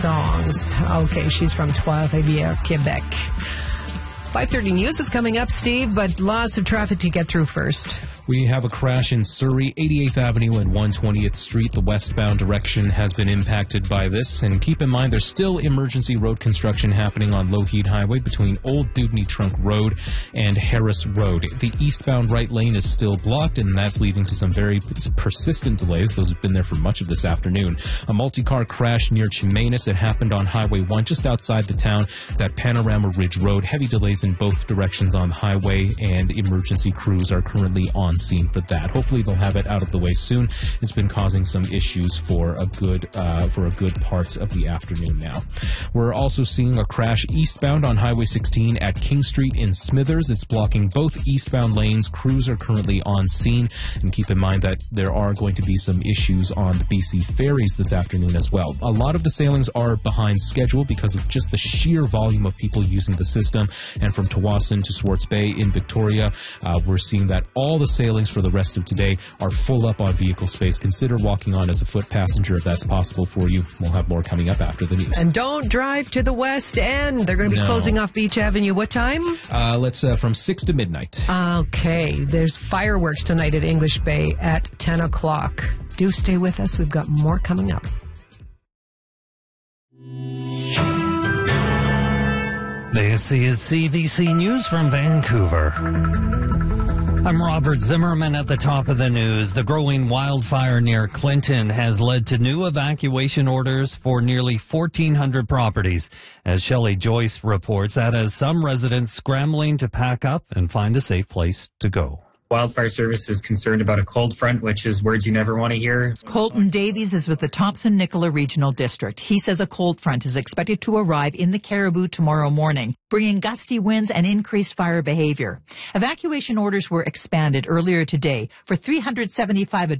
songs. Okay, she's from Trois-Rivières, Quebec. 5:30 News is coming up, Steve, but lots of traffic to get through first. We have a crash in Surrey, 88th Avenue and 120th Street. The westbound direction has been impacted by this. And keep in mind, there's still emergency road construction happening on Lougheed Highway between Old Dewdney Trunk Road and Harris Road. The eastbound right lane is still blocked, and that's leading to some very persistent delays. Those have been there for much of this afternoon. A multi-car crash near Chemainus that happened on Highway 1 just outside the town. It's at Panorama Ridge Road. Heavy delays in both directions on the highway, and emergency crews are currently on scene for that. Hopefully they'll have it out of the way soon. It's been causing some issues for a good part of the afternoon now. We're also seeing a crash eastbound on Highway 16 at King Street in Smithers. It's blocking both eastbound lanes. Crews are currently on scene, and keep in mind that there are going to be some issues on the BC ferries this afternoon as well. A lot of the sailings are behind schedule because of just the sheer volume of people using the system, and from Tawasin to Swartz Bay in Victoria, we're seeing that all the sailings for the rest of today are full up on vehicle space. Consider walking on as a foot passenger if that's possible for you. We'll have more coming up after the news. And don't drive to the West End. They're going to be closing off Beach Avenue. What time? Let's from 6 to midnight. Okay. There's fireworks tonight at English Bay at 10 o'clock. Do stay with us. We've got more coming up. This is CBC News from Vancouver. I'm Robert Zimmerman at the top of the news. The growing wildfire near Clinton has led to new evacuation orders for nearly 1,400 properties. As Shelley Joyce reports, that has some residents scrambling to pack up and find a safe place to go. Wildfire Service is concerned about a cold front, which is words you never want to hear. Colton Davies is with the Thompson-Nicola Regional District. He says a cold front is expected to arrive in the Caribou tomorrow morning, bringing gusty winds and increased fire behavior. Evacuation orders were expanded earlier today for 375